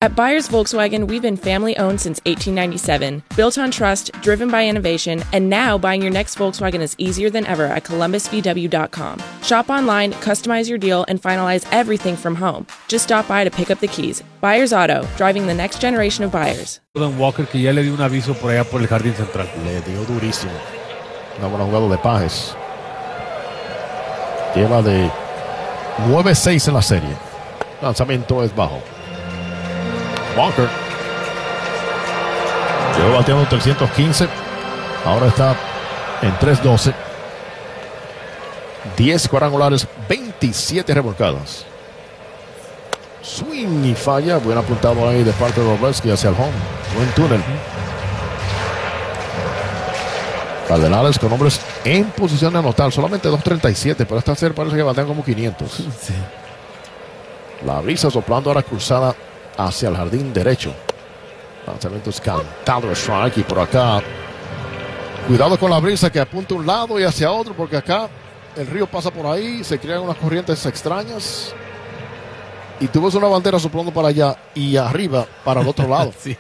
At Byers Volkswagen, we've been family-owned since 1897, built on trust, driven by innovation, and now buying your next Volkswagen is easier than ever at columbusvw.com. Shop online, customize your deal, and finalize everything from home. Just stop by to pick up the keys. Byers Auto, driving the next generation of buyers. Don Walker, que ya le dio un aviso por allá por el jardín central. Le dio durísimo. Una buena jugada de Pages. Lleva de 9-6 en la serie. Lanzamiento es bajo. Walker llegó bateando 315. Ahora está en 3-12. 10 cuadrangulares, 27 revolcadas. Swing y falla. Buen apuntado ahí de parte de Wroblewski hacia el home. Buen túnel. Cardenales con hombres en posición de anotar. Solamente 2.37, pero esta serie parece que batean como 500. Sí. La brisa soplando ahora cruzada hacia el jardín derecho. Lanzamiento es cantado, strike, y por acá cuidado con la brisa que apunta a un lado y hacia otro, porque acá el río pasa por ahí, se crean unas corrientes extrañas y tú ves una bandera soplando para allá y arriba para el otro lado. Sí.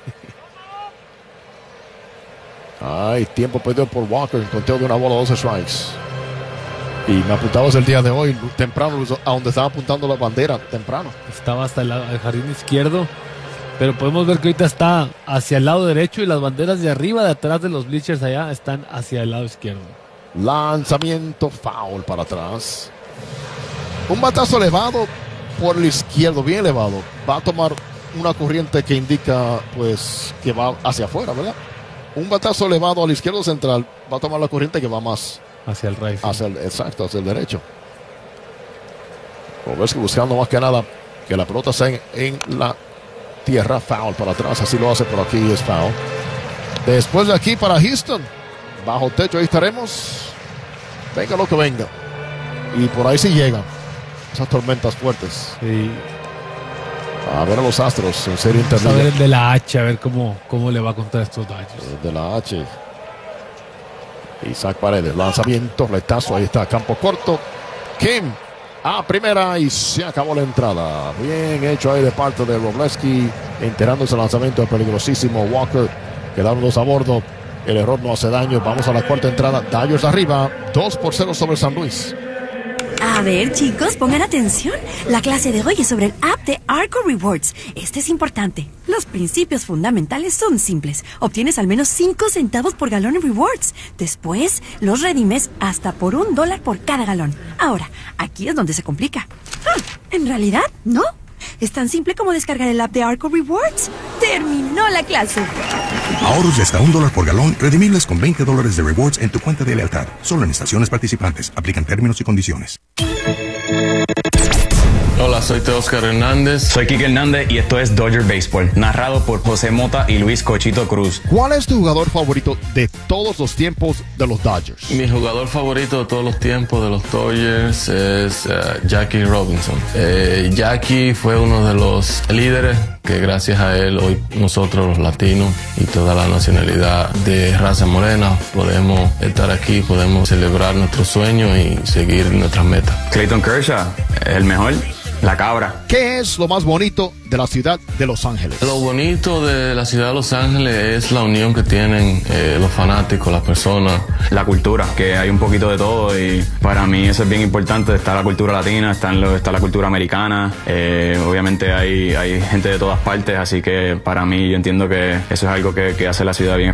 Ay, tiempo perdido por Walker en conteo de una bola, 12 strikes. Y me apuntabas el día de hoy, temprano, a donde estaba apuntando la bandera, temprano. Estaba hasta el jardín izquierdo, pero podemos ver que ahorita está hacia el lado derecho y las banderas de arriba, de atrás de los bleachers allá, están hacia el lado izquierdo. Lanzamiento foul para atrás. Un batazo elevado por el izquierdo, bien elevado. Va a tomar una corriente que indica, pues, que va hacia afuera, ¿verdad? Un batazo elevado al izquierdo central va a tomar la corriente que va más hacia el right. Exacto, hacia el derecho. Wroblewski buscando más que nada que la pelota sea en la tierra. Foul para atrás, así lo hace por aquí, es foul. Después de aquí para Houston, bajo techo, ahí estaremos. Venga lo que venga. Y por ahí sí llegan esas tormentas fuertes. Sí. A ver a los Astros en serie Vamos a ver intermedia. el de la H, a ver cómo le va contra estos Dodgers. El de la H. Isaac Paredes, lanzamiento, fletazo, ahí está, campo corto. Kim a primera y se acabó la entrada. Bien hecho ahí de parte de Wroblewski, enterándose el lanzamiento del peligrosísimo Walker. Quedaron dos a bordo, el error no hace daño. Vamos a la cuarta entrada, Dodgers arriba, 2-0 sobre San Luis. A ver, chicos, pongan atención. La clase de hoy es sobre el app de Arco Rewards. Este es importante. Los principios fundamentales son simples. Obtienes al menos 5 centavos por galón en rewards. Después, los redimes hasta por $1 por cada galón. Ahora, aquí es donde se complica. En realidad, no. Es tan simple como descargar el app de Arco Rewards. ¡Terminó la clase! Ahorros de hasta $1 por galón, redimibles con $20 de rewards en tu cuenta de lealtad. Solo en estaciones participantes. Aplican términos y condiciones. Hola, soy Teóscar Hernández. Soy Quique Hernández y esto es Dodger Baseball, narrado por José Mota y Luis Cochito Cruz. ¿Cuál es tu jugador favorito de todos los tiempos de los Dodgers? Mi jugador favorito de todos los tiempos de los Dodgers es Jackie Robinson. Jackie fue uno de los líderes que gracias a él hoy nosotros los latinos y toda la nacionalidad de raza morena podemos estar aquí, podemos celebrar nuestros sueños y seguir nuestras metas. Clayton Kershaw, el mejor. La cabra. ¿Qué es lo más bonito de la ciudad de Los Ángeles? Lo bonito de la ciudad de Los Ángeles es la unión que tienen los fanáticos, las personas. La cultura, que hay un poquito de todo y para mí eso es bien importante. Está la cultura latina, está la cultura americana. Obviamente hay gente de todas partes, así que para mí yo entiendo que eso es algo que hace la ciudad bien